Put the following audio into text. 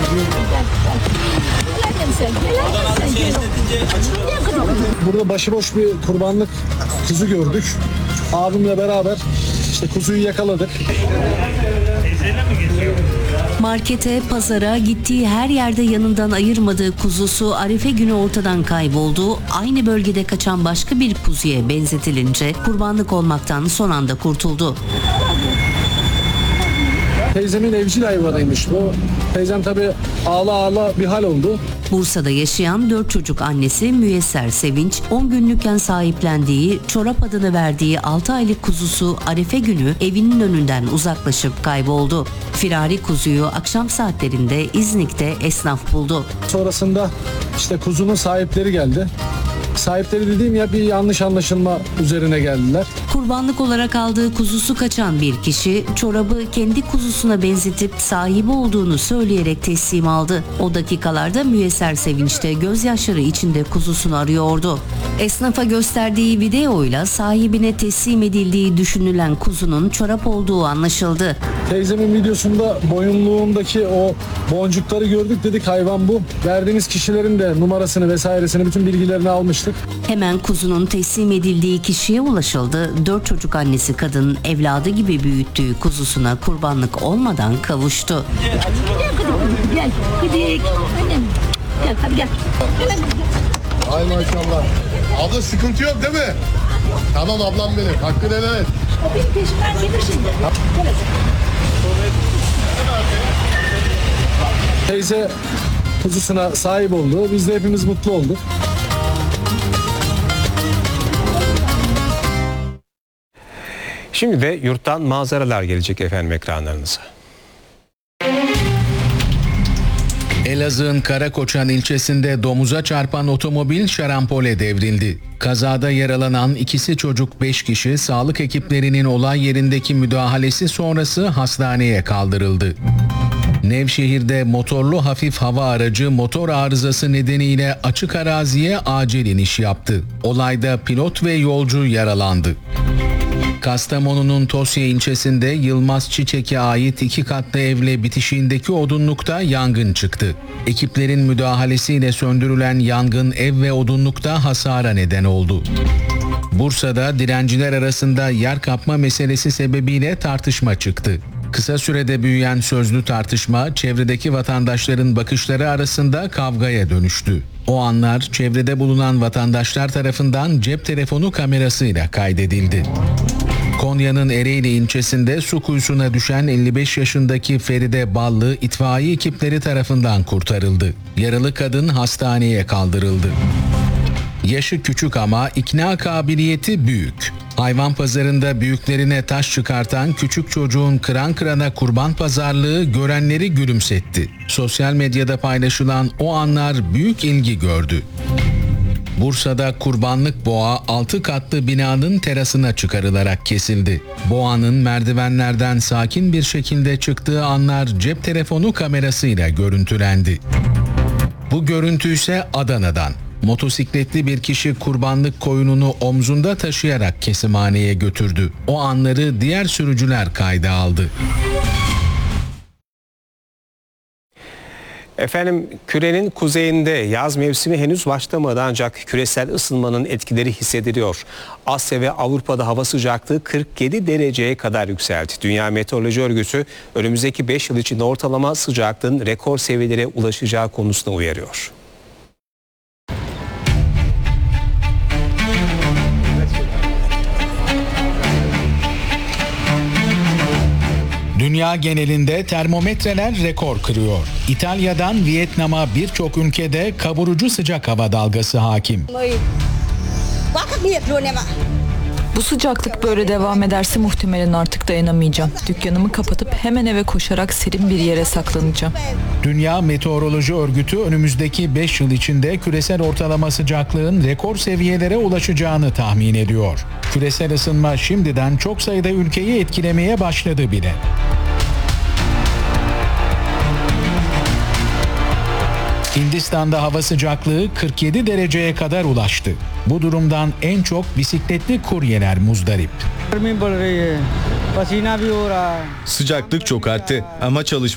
Burada başıboş bir kurbanlık kuzu gördük. Abimle beraber işte kuzuyu yakaladık. Markete, pazara, gittiği her yerde yanından ayırmadığı kuzusu Arife günü ortadan kayboldu. Aynı bölgede kaçan başka bir kuzuya benzetilince kurbanlık olmaktan son anda kurtuldu. Teyzemin evcil hayvanıymış bu. Teyzem tabii ağla ağla bir hal oldu. Bursa'da yaşayan 4 çocuk annesi Müyesser Sevinç, 10 günlükken sahiplendiği, çorap adını verdiği 6 aylık kuzusu Arife günü evinin önünden uzaklaşıp kayboldu. Firari kuzuyu akşam saatlerinde İznik'te esnaf buldu. Sonrasında işte kuzunun sahipleri geldi. Sahipleri dediğim ya bir yanlış anlaşılma üzerine geldiler. Kurbanlık olarak aldığı kuzusu kaçan bir kişi çorabı kendi kuzusuna benzetip sahibi olduğunu söyleyerek teslim aldı. O dakikalarda Müyesser Sevinç'te gözyaşları içinde kuzusunu arıyordu. Esnafa gösterdiği videoyla sahibine teslim edildiği düşünülen kuzunun çorap olduğu anlaşıldı. Teyzemin videosunda boyunluğundaki o boncukları gördük, dedik hayvan bu. Verdiğimiz kişilerin de numarasını vesairesini, bütün bilgilerini almıştık. Hemen kuzunun teslim edildiği kişiye ulaşıldı. 4 çocuk annesi kadın evladı gibi büyüttüğü kuzusuna kurbanlık olmadan kavuştu. Gel, gidelim. Gel, hadi gel. Ay maşallah. Abla sıkıntı yok değil mi? Tamam ablam benim. Hakkını helal et. O benim peşimden gelir şimdi. Teyze kuzusuna sahip oldu. Biz de hepimiz mutlu olduk. Şimdi de yurttan manzaralar gelecek efendim ekranlarınıza. Elazığ'ın Karakoçan ilçesinde domuza çarpan otomobil şarampole devrildi. Kazada yaralanan ikisi çocuk 5 kişi sağlık ekiplerinin olay yerindeki müdahalesi sonrası hastaneye kaldırıldı. Nevşehir'de motorlu hafif hava aracı motor arızası nedeniyle açık araziye acil iniş yaptı. Olayda pilot ve yolcu yaralandı. Kastamonu'nun Tosya ilçesinde Yılmaz Çiçek'e ait 2 katlı evle bitişiğindeki odunlukta yangın çıktı. Ekiplerin müdahalesiyle söndürülen yangın ev ve odunlukta hasara neden oldu. Bursa'da direnciler arasında yer kapma meselesi sebebiyle tartışma çıktı. Kısa sürede büyüyen sözlü tartışma çevredeki vatandaşların bakışları arasında kavgaya dönüştü. O anlar çevrede bulunan vatandaşlar tarafından cep telefonu kamerasıyla kaydedildi. Konya'nın Ereğli ilçesinde su kuyusuna düşen 55 yaşındaki Feride Ballı itfaiye ekipleri tarafından kurtarıldı. Yaralı kadın hastaneye kaldırıldı. Yaşı küçük ama ikna kabiliyeti büyük. Hayvan pazarında büyüklerine taş çıkartan küçük çocuğun kıran kırana kurban pazarlığı görenleri gülümsetti. Sosyal medyada paylaşılan o anlar büyük ilgi gördü. Bursa'da kurbanlık boğa 6 katlı binanın terasına çıkarılarak kesildi. Boğanın merdivenlerden sakin bir şekilde çıktığı anlar cep telefonu kamerasıyla görüntülendi. Bu görüntü ise Adana'dan. Motosikletli bir kişi kurbanlık koyununu omzunda taşıyarak kesimhaneye götürdü. O anları diğer sürücüler kayda aldı. Efendim kürenin kuzeyinde yaz mevsimi henüz başlamadı ancak küresel ısınmanın etkileri hissediliyor. Asya ve Avrupa'da hava sıcaklığı 47 dereceye kadar yükseldi. Dünya Meteoroloji Örgütü önümüzdeki 5 yıl içinde ortalama sıcaklığın rekor seviyelere ulaşacağı konusunda uyarıyor. Dünya genelinde termometreler rekor kırıyor. İtalya'dan Vietnam'a birçok ülkede kavurucu sıcak hava dalgası hakim. Bu sıcaklık böyle devam ederse muhtemelen artık dayanamayacağım. Dükkanımı kapatıp hemen eve koşarak serin bir yere saklanacağım. Dünya Meteoroloji Örgütü önümüzdeki 5 yıl içinde küresel ortalama sıcaklığın rekor seviyelere ulaşacağını tahmin ediyor. Küresel ısınma şimdiden çok sayıda ülkeyi etkilemeye başladı bile. Hindistan'da hava sıcaklığı 47 dereceye kadar ulaştı. Bu durumdan en çok bisikletli kuryeler muzdarip. Sıcaklık çok arttı ama